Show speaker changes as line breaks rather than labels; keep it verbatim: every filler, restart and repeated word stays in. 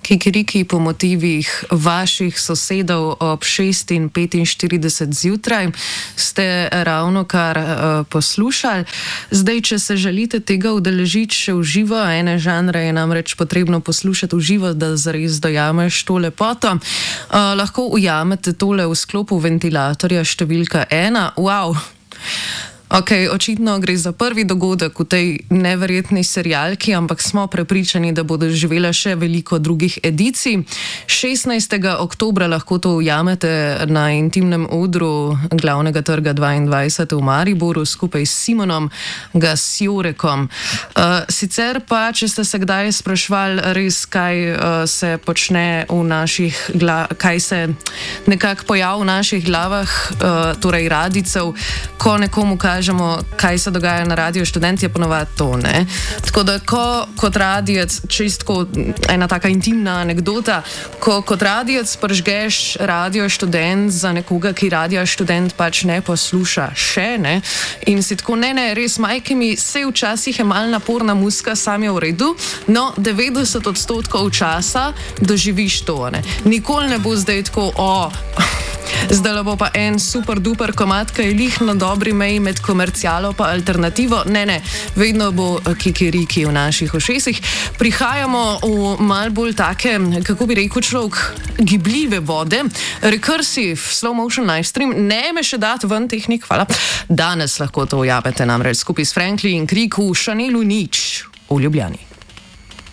Kikiriki po motivih vaših sosedov ob šest in petinštirideset zjutraj ste ravno kar uh, poslušali. Zdaj, če se želite tega udeležiti še v živo, ene žanre je namreč potrebno poslušati v živo, da zares dojameš to lepoto. Uh, lahko ujamete tole v sklopu Ventilatorja številka ena. Wow! Ok, očitno gre za prvi dogodek v tej neverjetni serialki, ampak smo prepričani, da bodo živela še veliko drugih edicij. šestnajstega oktobra lahko to ujamete na intimnem odru Glavnega trga dvaindvajset v Mariboru skupaj s Simonom Gasjorekom. Uh, sicer pa, če ste se kdaj sprašvali res, kaj uh, se počne v naših glavah, kaj se nekako pojav v naših glavah, uh, torej radijcev, ko nekomu kaže, kaj se dogaja na Radiu Študent, je ponovadi to, ne? Tako da, ko kot radijec, čistko ena taka intimna anekdota, ko kot radijec pržgeš Radio Študent za nekoga, ki Radia Študent pač ne posluša še, ne? In si tako, ne, ne, res, majke mi, se včasih je mal naporna muska, sam je v redu, no, devetdeset odstotkov časa doživiš to, ne? Nikoli ne bo zdaj tako, o... Zdaj bo pa en super duper komad, ki je lih na dobri meji med komercialo pa alternativo. Ne, ne, vedno bo kikiriki v naših ušesih. Prihajamo v mal bolj take, kako bi rekel človek, gibljive vode. Recursive, slow motion live stream, ne me še dati ven tehnik, hvala. Danes lahko to ujamete namreč skupaj s Frankly in Krik v Šanelu nič v Ljubljani.